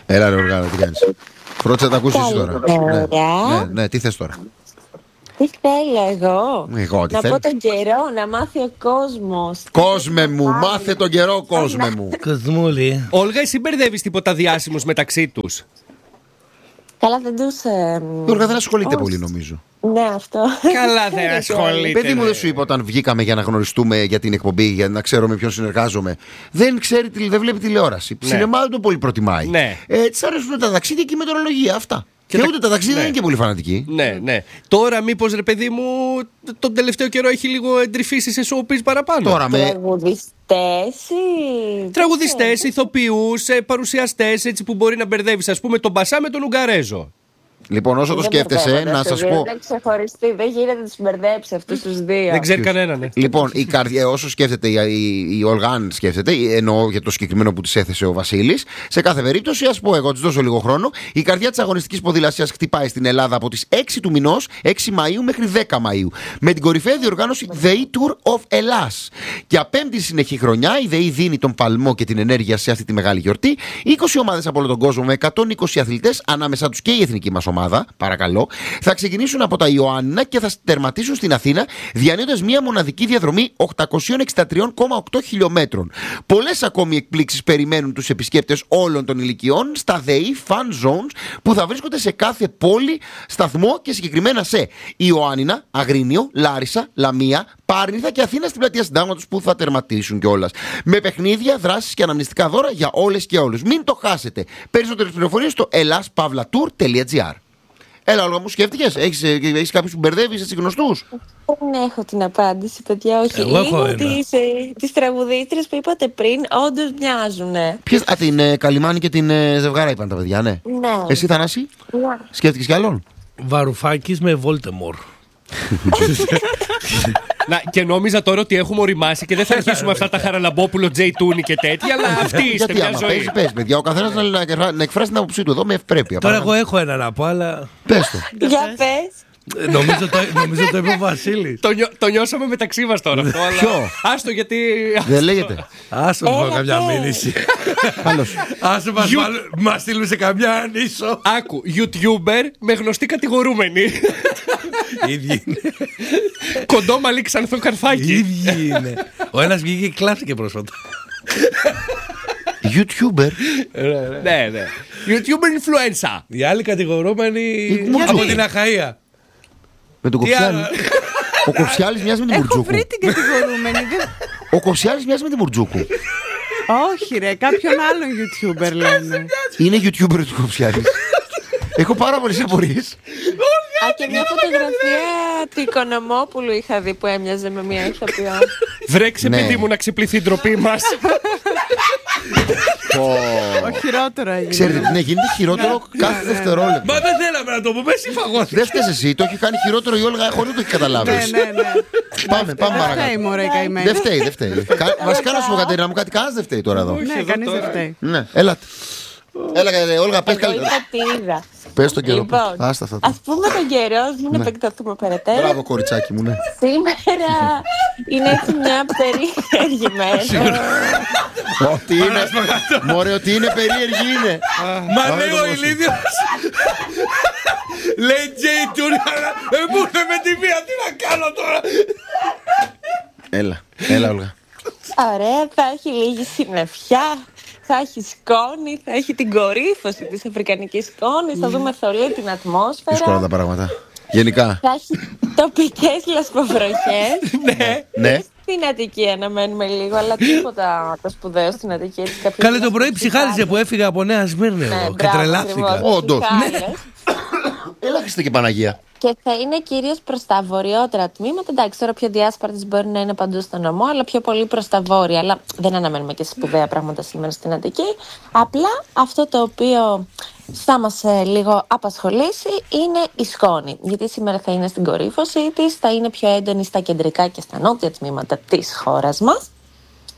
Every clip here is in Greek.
Έλα ρε Ολγά, τι κάνεις? Φρόντισε να τα ακούσεις τώρα. Ναι, τι θες τώρα? Τι θέλω εγώ? Τι να θέλω? πω τον καιρό, να μάθει ο κόσμος. Κόσμε μου, μάθε τον καιρό, κόσμε μου. Κοσμούλη. Όλγα, εσύ μπερδεύεις τίποτα διάσημους μεταξύ τους? Καλά, δεν τους... Η Όλγα δεν ασχολείται πολύ, νομίζω. Ναι, αυτό. Καλά, δεν ασχολείται. Παιδί μου, δεν σου είπα όταν βγήκαμε για να γνωριστούμε για την εκπομπή, για να ξέρω με ποιον συνεργάζομαι. Δεν ξέρει, δεν βλέπει τηλεόραση. Σινεμά δεν το πολύ προτιμάει. Ναι. Της αρέσουν τα ταξίδια και η μετεωρολογία, αυτά. Και ούτε τα ταξίδια δεν είναι και πολύ φανατική. Ναι. Τώρα, μήπως ρε παιδί μου, τον τελευταίο καιρό έχει λίγο εντρυφήσει σε showbiz παραπάνω. Τώρα με. Τραγουδιστές, ηθοποιούς, παρουσιαστές, έτσι που μπορεί να μπερδεύεις, ας πούμε, τον Μπασά με τον Ουγγαρέζο. Λοιπόν, όσο το σκέφτεσαι, να σας πω. Δεν ξεχωριστεί, δεν γίνεται να τους μπερδέψει αυτούς τους δύο. Δεν ξέρει κανέναν. Ναι. Λοιπόν, η καρδιά, όσο σκέφτεται η Όλγα, αν σκέφτεται, εννοώ για το συγκεκριμένο που της έθεσε ο Βασίλης, σε κάθε περίπτωση, ας πω εγώ, της δώσω λίγο χρόνο, η καρδιά της αγωνιστικής ποδηλασίας χτυπάει στην Ελλάδα από τις 6 του μηνός, 6 Μαΐου μέχρι 10 Μαΐου, με την κορυφαία διοργάνωση ΔΕΗ Tour of Ελλάς. Για πέμπτη συνεχή χρονιά, η ΔΕΗ δίνει τον παλμό και την ενέργεια σε αυτή τη μεγάλη γιορτή. 20 ομάδες από όλο τον κόσμο με 120 αθλητές, ανάμεσά τους και η εθνική μας ομάδα, παρακαλώ, θα ξεκινήσουν από τα Ιωάννινα και θα τερματίσουν στην Αθήνα, διανύοντας μια μοναδική διαδρομή 863,8 χιλιόμετρων. Πολλές ακόμη εκπλήξεις περιμένουν τους επισκέπτες όλων των ηλικιών στα ΔΕΗ Fan Zones που θα βρίσκονται σε κάθε πόλη, σταθμό και συγκεκριμένα σε Ιωάννινα, Αγρίνιο, Λάρισα, Λαμία, Πάρνηθα και Αθήνα στην πλατεία Συντάγματος που θα τερματίσουν κιόλας. Με παιχνίδια, δράσεις και αναμνηστικά δώρα για όλες και όλους. Μην το χάσετε. Περισσότερες πληροφορίες στο ellaspavlatour.gr. Έλα, Όλγα μου, σκέφτηκες? Έχεις κάποιους που μπερδεύεις, έτσι γνωστούς? Δεν έχω την απάντηση, παιδιά, όχι. Εγώ έχω Τις τραγουδίστρες που είπατε πριν, όντως μοιάζουνε. Ποιες? Την Καλιμάνη και την Ζευγάρα είπαν τα παιδιά, ναι. Ναι. Εσύ, Θανάση, Ναι. σκέφτηκες κι άλλον? Βαρουφάκης με Βόλτεμορ. Να, και νόμιζα τώρα ότι έχουμε οριμάσει και δεν θα αρχίσουμε αυτά τα Χαραλαμπόπουλο, Τζέι Τούνι και τέτοια, αλλά αυτή είστε, Γιατί μια άμα ζωή. πες, παιδιά, ο καθένας να εκφράσει την άποψή του εδώ με ευπρέπεια. Τώρα εγώ έχω ένα να πω, αλλά Πες το. Για πες. νομίζω το είπε ο Βασίλης. Το νιώσαμε μεταξύ μας τώρα αυτό, αλλά... Ποιο? Άστο γιατί... Δεν λέγεται. Άσο μου καμιά μήνυση. Άλλος. Άσο μας στείλουν σε καμιά νήσο. Άκου, YouTuber με γνωστή κατηγορούμενη. Ίδιοι είναι. Κοντό μαλλί ξανθό καρφάκι. Ίδιοι είναι. Ο ένας βγήκε και κλάψηκε πρόσφατα. YouTuber. Ναι. YouTuber influencer. Οι άλλοι κατηγορούμενοι Μουρτζούκου. από την Αχαΐα. Με τον Τι Κοψιάλη. άλλο? Ο Κοψιάλης μοιάζει με την Έχω Μουρτζούκου. βρει την κατηγορούμενη. Ο Κοψιάλης μοιάζει με την Μουρτζούκου. Όχι ρε, κάποιον άλλον YouTuber λένε. Είναι YouTuber του Κοψιάλης. Έχω πάρα πολλές απορίες. Και μια φωτογραφία του Οικονομόπουλου είχα δει που έμοιαζε με μια ηθοποιό. Βρέξε Ναι. παιδί μου να ξεπληθεί η ντροπή μας. Ο χειρότερο έγινε. Ξέρετε τι, ναι, γίνεται χειρότερο κάθε δευτερόλεπτο. Μα δεν θέλαμε να το πούμε, εσύ φαγώθηκε. Δεν φταίς εσύ, το έχει κάνει χειρότερο η Όλγα χωρίς να το έχει καταλάβει. Ναι. Πάμε Δεν φταίει παρακάτω. μωρέ η καημένη. Δεν φταίει. Βασικά να σου πω, Κατερίνα μου, κάτι κανένας δεν φταίει τώρα εδώ. Ναι, κανείς δεν φταίει. Ναι, έλατε. Έλα, Όλγα, πες Εγώ καλύτερα. είπα τι είδα. Πες τον καιρό. Λοιπόν, Άστα αυτά. ας πούμε τον καιρό, μην επεκταθούμε περαιτέρω. Μπράβο, κοριτσάκι μου, ναι. Σήμερα είναι έτσι μια περίεργη μέρα. Ότι είναι. Μωρέ, ότι είναι περίεργη είναι. Μα λέει ο Ηλίδιος. Λέει Τζέι Τούνι, αλλά μου ήρθε με τη μία, τι να κάνω τώρα. Έλα, Όλγα. Ωραία, θα έχει λίγη συννεφιά, θα έχει σκόνη, θα έχει την κορύφωση της αφρικανικής σκόνης, θα δούμε θολή την ατμόσφαιρα. Δύσκολα τα πράγματα. Γενικά. Θα έχει τοπικές λασποβροχές. Ναι. Στην Αττική αναμένουμε λίγο, αλλά τίποτα το σπουδαίο στην Αττική. Καλέ το πρωί ψυχάριζε που έφυγα από Νέα Σμύρνη εγώ και τρελάθηκα. Όντως. Έλα, Χριστέ και Παναγία. Και θα είναι κυρίως προς τα βορειότερα τμήματα. Εντάξει, τώρα πιο διάσπαρτες μπορεί να είναι παντού στο νομό, αλλά πιο πολύ προς τα βόρεια. Αλλά δεν αναμένουμε και σπουδαία πράγματα σήμερα στην Αττική. Απλά αυτό το οποίο θα μας λίγο απασχολήσει είναι η σκόνη. Γιατί σήμερα θα είναι στην κορύφωση της, θα είναι πιο έντονη στα κεντρικά και στα νότια τμήματα της χώρας μας.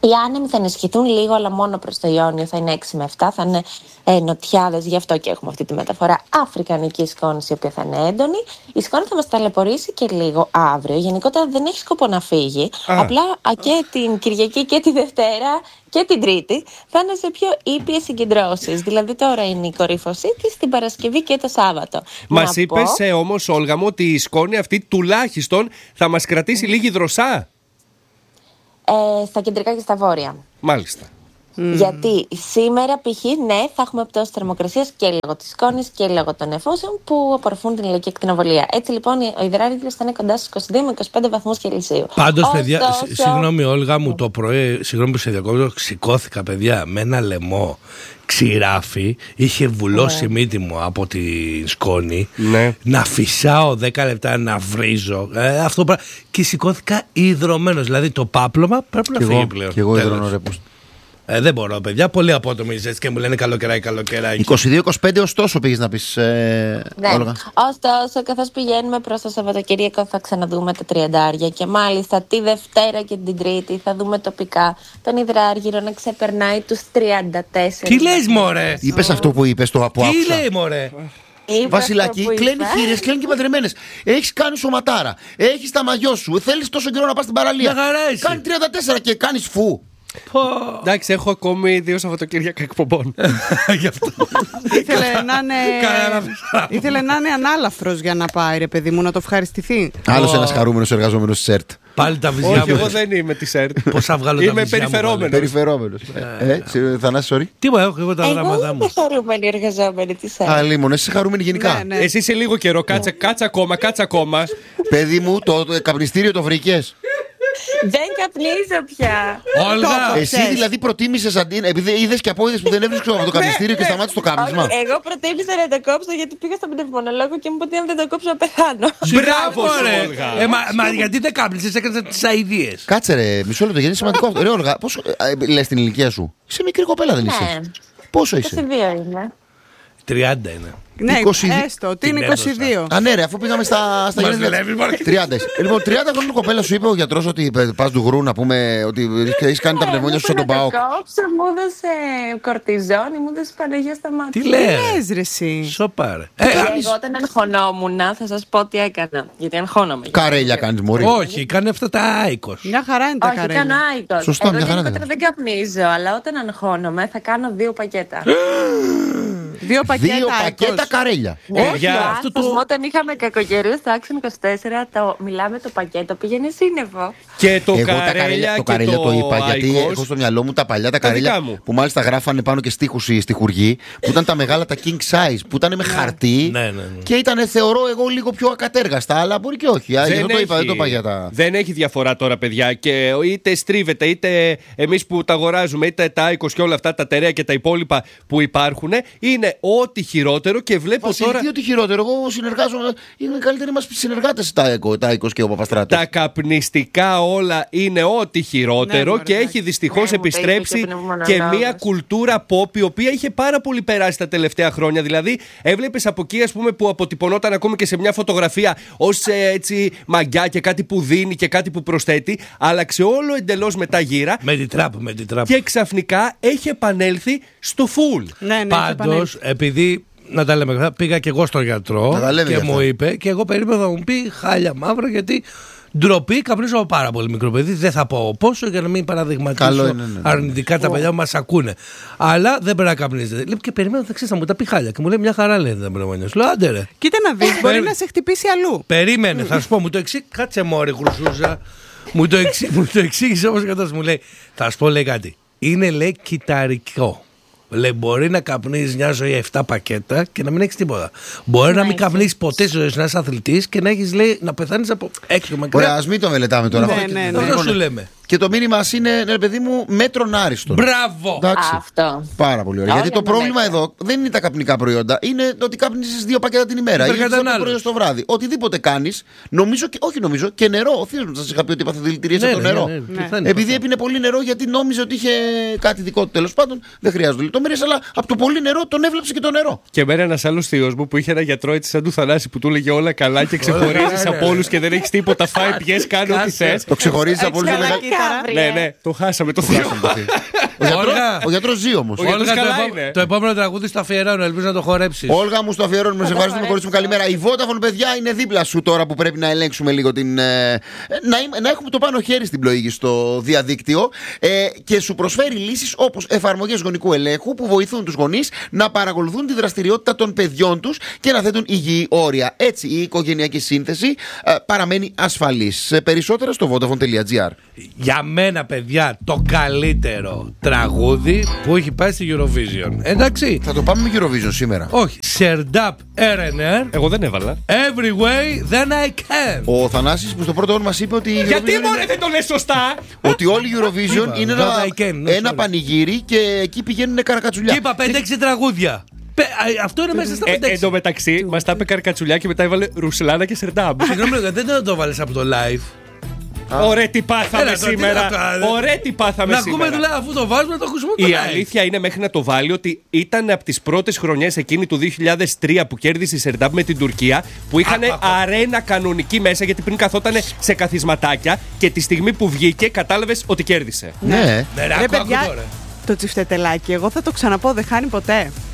Οι άνεμοι θα ενισχυθούν λίγο, αλλά μόνο προς το Ιόνιο, θα είναι 6 με 7, θα είναι νοτιάδες, γι' αυτό και έχουμε αυτή τη μεταφορά αφρικανική σκόνης, η οποία θα είναι έντονη. Η σκόνη θα μας ταλαιπωρήσει και λίγο αύριο. Γενικότερα δεν έχει σκοπό να φύγει. Απλά και την Κυριακή και τη Δευτέρα και την Τρίτη θα είναι σε πιο ήπιες συγκεντρώσεις. Δηλαδή τώρα είναι η κορύφωσή της, την Παρασκευή και το Σάββατο. Μας είπες όμως, Όλγα μου, ότι η σκόνη αυτή τουλάχιστον θα μας κρατήσει λίγη δροσά. Στα κεντρικά και στα βόρεια. Μάλιστα. Γιατί σήμερα π.χ. ναι, θα έχουμε πτώση θερμοκρασίας και λόγω της σκόνης και λόγω των νεφώσεων που απορροφούν την ηλιακή ακτινοβολία. Έτσι λοιπόν ο υδράργυρος θα είναι κοντά στους 22 με 25 βαθμούς Κελσίου. Πάντως, παιδιά, συγγνώμη Όλγα μου, το πρωί, συγγνώμη που σε διακόπτω, σηκώθηκα παιδιά με ένα λαιμό ξηράφι, είχε βουλώσει η μύτη μου από τη σκόνη, να φυσάω 10 λεπτά, να βρίζω, αυτό και σηκώθηκα υδρωμένος, δηλαδή το πάπλωμα πρέπει να φύγει πλέον. Και εγώ υδρώνω ρεπούς. Δεν μπορώ, παιδιά. Πολύ απότομοι είστε και μου λένε καλοκαιράκι. 22-25 ωστόσο πήγες να πεις, Όλγα. Ωστόσο, καθώς πηγαίνουμε προς το Σαββατοκύριακο, θα ξαναδούμε τα 30 και μάλιστα τη Δευτέρα και την Τρίτη θα δούμε τοπικά τον υδράργυρο να ξεπερνάει τους 34. Τι λες, μωρέ! Είπες αυτό που είπες, το που άκουσα. Τι λέει, μωρέ! Βασιλάκη, κλαίνει χείρες, κλαίνει και παντρεμένες. Έχεις κάνει σωματάρα. Έχεις τα μαγιό σου. Θέλεις τόσο καιρό να πας στην παραλία. Κάνει 34 και κάνεις φου. Εντάξει, έχω ακόμη 2 Σαββατοκύριακα εκπομπών. Γι' αυτό. Ήθελε να είναι ανάλαφρος για να πάει, ρε παιδί μου, να το ευχαριστηθεί. Άλλος ένας χαρούμενος εργαζόμενος της ΕΡΤ. Πάλι τα βυζιά μου. Όχι, εγώ δεν είμαι της ΕΡΤ. Πόσα βγάλω τα βυζιά μου. Περιφερόμενος. Θανάση, sorry. Τι μου έχω εγώ τα γράμματά μου. Εγώ είμαι χαρούμενη εργαζόμενη της ΕΡΤ. Αλίμον, εσύ χαρούμενη γενικά. Εσύ σε λίγο καιρό, κάτσε ακόμα. Παιδί μου, το καπνιστήριο το βρήκες? Δεν καπνίζω πια. Όλγα, εσύ δηλαδή προτίμησες αντί. Επειδή είδες και απόειδες που δεν έβρισκες από το καπνιστήριο και σταμάτησες το κάπνισμα. Εγώ προτίμησα να το κόψω γιατί πήγα στον πνευμονολόγο και μου είπε ότι αν δεν το κόψω να πεθάνω. Μπράβο, Όλγα. Μα γιατί δεν κάπνισες, έκανες τις αηδίες. Κάτσε ρε, μισό λεπτό, γιατί είναι σημαντικό αυτό. Ρε Όλγα, πόσο λες την ηλικία σου? Είσαι μικρή κοπέλα, δεν είσαι? Πόσο είσαι? 22 είμαι. 30 είναι. Ναι, 22. έστω ότι είναι 22. Α, ναι, ρε, αφού πήγαμε στα γενέθλια. 30. Λοιπόν, 30 χρόνια κοπέλα σου είπε ο γιατρός ότι πας του γρου να πούμε ότι έχεις κάνει τα πνευμόνια σου σαν τον ΠΑΟΚ. Μου έδωσε κορτιζόνη, μου έδωσε Παναγία στα μάτια. Τι λες ρε εσύ? Σοπάρε. Εγώ όταν αγχωνόμουν, θα σας πω τι έκανα. Γιατί αγχώνομαι. Καρέλια κάνεις, μωρή. Όχι, κάνει αυτά τα άικος. Μια χαρά είναι τα Όχι, καρέλια. κάνω άικος. Σωστά, μια χαρά Εγώ δεν καπνίζω, αλλά όταν αγχώνομαι θα κάνω 2 πακέτα. 2 πακέτα καρέλια. Όχι, όταν είχαμε κακοκαιρίου στο Action 24, μιλάμε το πακέτο πήγαινε σύννεφο. Και το Εγώ καρέλια το καρέλια το είπα γιατί άικος. έχω στο μυαλό μου τα παλιά τα καρέλια που μάλιστα γράφανε πάνω και στίχους οι στιχουργοί, που ήταν τα μεγάλα, τα king size, που ήταν με χαρτί και ήταν, θεωρώ εγώ, λίγο πιο ακατέργαστα, αλλά μπορεί και όχι. Δεν το είπα για τα. Δεν έχει διαφορά τώρα, παιδιά, και είτε στρίβεται, είτε εμείς που τα αγοράζουμε, είτε τα άικος και όλα αυτά τα τερέα και τα υπόλοιπα που υπάρχουν, είναι ό,τι χειρότερο και βλέπω τώρα. Τι ό,τι χειρότερο, εγώ συνεργάζομαι, είναι καλύτεροι μας συνεργάτες τα άικος και ο Παπαστράτης. Τα καπνιστικά όλα είναι ό,τι χειρότερο και έχει δυστυχώς επιστρέψει και μια κουλτούρα pop η οποία είχε πάρα πολύ περάσει τα τελευταία χρόνια. Δηλαδή, έβλεπες από εκεί, ας πούμε, που αποτυπωνόταν ακόμη και σε μια φωτογραφία ως έτσι μαγιά και κάτι που δίνει και κάτι που προσθέτει. Άλλαξε όλο εντελώς μετά γύρα. Με την τράπ. Και ξαφνικά έχει επανέλθει στο full. Πάντως, επειδή. Να τα λέμε, πήγα και εγώ στον γιατρό και μου είπε, και εγώ περίμενα να μου πει χάλια μαύρα, γιατί ντροπή, καπνίζω από πάρα πολύ μικρό παιδί. Δεν θα πω πόσο για να μην παραδειγματίσω αρνητικά τα παιδιά που μας ακούνε. Αλλά δεν πρέπει να καπνίζετε. Λέω και περιμένω, θα ξέρεις, θα μου τα πει χάλια. Και μου λέει μια χαρά λένε τα πνευμόνια σου. Λέω άντε ρε. Κοίτα να δεις, μπορεί να σε χτυπήσει αλλού. Περίμενε, θα σου πω, μου το εξήγησε. Κάτσε μόρι, γρουσούζα. Μου το εξήγησε όμως κατός, μου λέει, θα σου πω, λέει κάτι. Είναι, λέει, κυταρικό. Λέει, μπορεί να καπνίζεις μια ζωή 7 πακέτα και να μην έχεις τίποτα. Μπορεί να μην καπνίζεις ποτέ στη ζωή σου, να είσαι αθλητής και να έχεις, λέει, να πεθάνεις από έξω μακριά. Ωραία, ας μην το μελετάμε τώρα. Αυτό σου λέμε. Και το μήνυμα είναι, ρε παιδί μου, μέτρον άριστον. Μπράβο! Αυτό. Πάρα πολύ ωραία. Γιατί το πρόβλημα εδώ δεν είναι τα καπνικά προϊόντα. Είναι ότι καπνίζεις 2 πακέτα την ημέρα ή 2 πρωί στο βράδυ. Οτιδήποτε κάνεις, νομίζω και νερό. Ο θείος μου σας είχα πει ότι έπαθε δηλητηρίες από το νερό. Επειδή έπινε πολύ νερό, γιατί νόμιζε ότι είχε κάτι δικό του, τέλος πάντων. Δεν χρειάζονται λεπτομέρειες, αλλά από το πολύ νερό τον έβλεψε και το νερό. Και εμένα ένας άλλος θείος μου που είχε ένα γιατρό έτσι σαν του Θανάση που του έλεγε όλα καλά και ξεχωρίζεις από όλους και δεν έχεις τίποτα. Φάει, πιες, κάνω ό,τι θες. Το ξεχωρίζεις από όλους. Ναι, το χάσαμε το θείο. Ο γιατρός ζει όμως. Το επόμενο τραγούδι στο αφιερώνω, ελπίζω να το χορέψεις. Όλγα μου, στο αφιερώνουμε. Σε ευχαριστούμε, κορίτσι μου, καλημέρα. Η Vodafone, παιδιά, είναι δίπλα σου τώρα που πρέπει να ελέγξουμε λίγο την. Να έχουμε το πάνω χέρι στην πλοήγηση στο διαδίκτυο και σου προσφέρει λύσεις όπως εφαρμογές γονικού ελέγχου που βοηθούν τους γονείς να παρακολουθούν τη δραστηριότητα των παιδιών τους και να θέτουν υγιή όρια. Έτσι η οικογενειακή σύνθεση παραμένει ασφαλής. Περισσότερα στο vodafone.gr. Για μένα, παιδιά, το καλύτερο τραγούδι που έχει πάει στη Eurovision. Εντάξει. Θα το πάμε με Eurovision σήμερα. Όχι. Serdap Erener. Εγώ δεν έβαλα. Every way then I can. Ο Θανάσης που στο πρώτο όρο μας είπε ότι. Γιατί μόνοι δεν το λες σωστά. Ότι όλη η Eurovision είναι ένα πανηγύρι και εκεί πηγαίνουν καρακατσουλιά. Και είπα 5-6 τραγούδια. Αυτό είναι μέσα στα 5-6. Εν τω μεταξύ, μας τα είπε καρκατσουλιά και μετά έβαλε Ρουσλάνα και Σερντάμπ. Συγγνώμη, δεν το βάλες από το live. Ωραία, τι πάθαμε σήμερα. Ωραία, τι πάθαμε να σήμερα. Να ακούμε δηλαδή, αφού το βάζουμε, να το χρησιμοποιούμε. Η αλήθεια είναι μέχρι να το βάλει ότι ήταν από τις πρώτες χρονιές εκείνη του 2003 που κέρδισε η Σερντάμπ με την Τουρκία, που είχαν αρένα κανονική μέσα, γιατί πριν καθόταν σε καθισματάκια και τη στιγμή που βγήκε κατάλαβες ότι κέρδισε. Ναι, παιδιά, το τσιφτετελάκι, εγώ θα το ξαναπώ, δεν χάνει ποτέ.